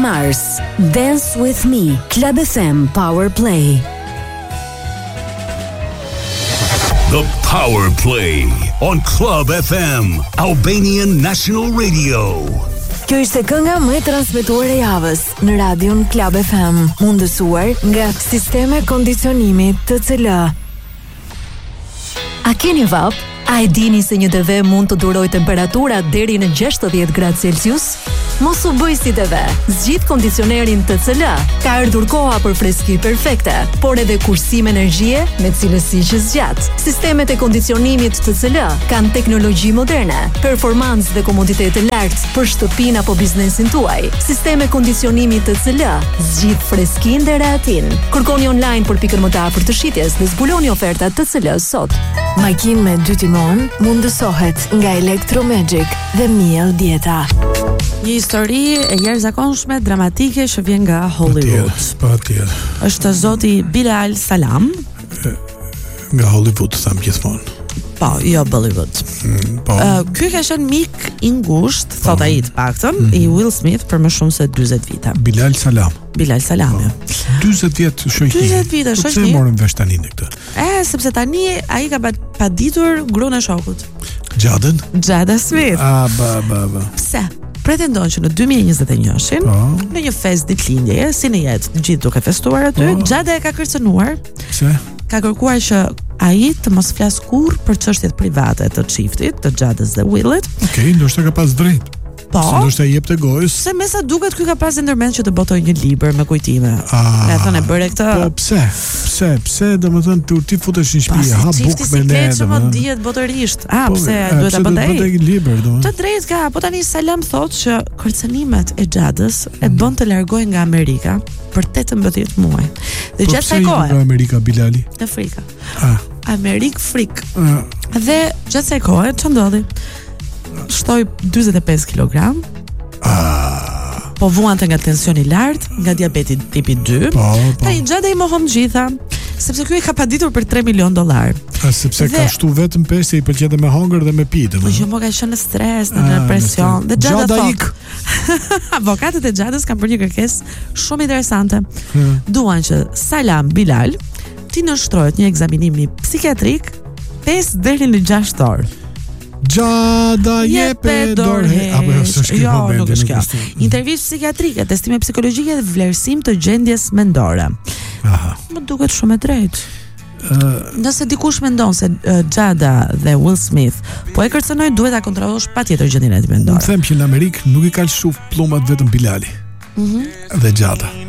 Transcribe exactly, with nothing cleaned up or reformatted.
Mars, Dance with Me, Club F M Power Play. The Power Play on Club F M, Albanian National Radio. Kjo ishte kënga më e transmetuar e javës në radion Club F M, mundësuar nga Sisteme Kondicionimi T C L. A keni vap? A e dini se një T V mund të duroj temperatura deri në gjashtëdhjetë gradë Celsius? Mos u bëj si T V. Zgjidh kondicionerin T C L. Ka ardhur koha për freski perfekte, por edhe kursim energjie me cilësi që zgjat. Sistemet e kondicionimit T C L kanë teknologji moderne, performancë dhe komoditet të lartë për shtëpinë apo biznesin tuaj. Sisteme kondicionimi T C L zgjidh freskinë dhe rehatin. Kërkoni online për pikën më të afërt të shitjes dhe zbuloni ofertat T C L sot. Makinë me dy timon mundësohet nga Electromagic dhe Miel Dieta. Një histori e jashtëzakonshme dramatike që vjen nga Hollywood. Patjetër. Është zoti Bilal Salam. Nga Hollywood tham gjithmonë. Po, jo Bollywood. Mm, po. Uh, ky ka qenë mik i ngushtë, thot ai të paktën, mm. i Will Smith për më shumë se dyzet vite. Bilal Salam. Bilal Salam. dyzet vjet shoqëri. dyzet vite shoqëri. Pse morën vesh tani në këtë? E, sepse tani ai ka paditur gruan e shokut. Gjadën? Jada Smith. A ba ba ba. Pse? Pretendon që në dy mijë e njëzet e një-shin, po, në një fest ditëlindjeje, si në jetë, të gjithë duke festuar aty, po, Jada e ka kërcënuar. Pse? Ka kërkuar që ai të mos flas kurrë për çështjet private të çiftit, të Jadës dhe Willit. Okej, ndoshta ka pas drejt. Po. Se ndoshta i jep të gojës. Se me sa duket ky ka pas ndërmend që të botojë një libër me kujtime. E thonë bëre këtë. Po pse? Pse? Pse domethënë ti ti futesh në shtëpi, ha buk me ne. Po më dihet botërisht. Ah, po, pse e, duhet ta bëj? Duhet të libër, domethënë. Të drejtë ka, po tani Salam thotë që kërcënimet e Jadës e bën të largohej nga Amerika për tetëmbëdhjetë muaj. Dhe po, gjatë kësaj kohe në Amerika Bilali? Në Frikë. Ah. Amerik frik. Ah. Dhe gjatë kësaj kohe ç'u ndodhi? Shtoi dyzet e pesë kilogram. Ah. Po vuante nga tensioni i lartë, nga diabeti tipi dy. Po, po. Tani Jada i mohon gjitha, sepse ky i ka paditur për tre milion dollar. A sepse dhe, ka shtu vetëm pesë, i pëlqen dhe me hongër dhe me pitë. Po jo, mo ka qenë në stres, në depresion. Dhe Jada, Jada thot, ik. avokatët e Jadës kanë bërë një kërkesë shumë interesante. Hmm. Duan që Salam Bilal ti nështrohet një ekzaminim psikiatrik pesë deri në gjashtë orë. Gjada jepe dorë. Apo jo, s'është jo, kjo. nuk është kjo. Intervistë psikiatrike, testime psikologjike dhe vlerësim të gjendjes mendore. Aha. Më duket shumë e drejtë. Uh, Nëse dikush mendon se uh, Jada dhe Will Smith po e kërcënojnë, duhet ta kontrollosh patjetër gjendjen e tij mendore. Unë them që në Amerikë nuk i kanë shuf pllumat vetëm Bilali. Mhm. Dhe Jada.